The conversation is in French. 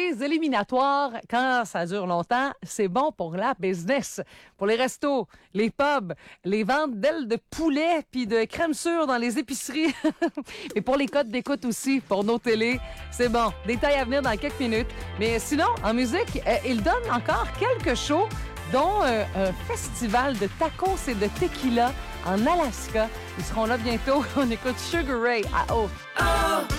les éliminatoires, quand ça dure longtemps, c'est bon pour la business. Pour les restos, les pubs, les ventes d'ailes de poulet puis de crème sûre dans les épiceries. Et pour les codes d'écoute aussi, pour nos télés, c'est bon. Détails à venir dans quelques minutes. Mais sinon, en musique, il donne encore quelques shows, dont un festival de tacos et de tequila en Alaska. Ils seront là bientôt. On écoute Sugar Ray à Oath.